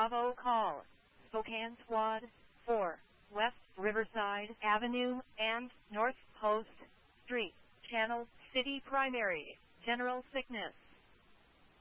Bravo call. Spokane Squad 4, West Riverside Avenue and North Post Street, Channel City Primary, General Sickness.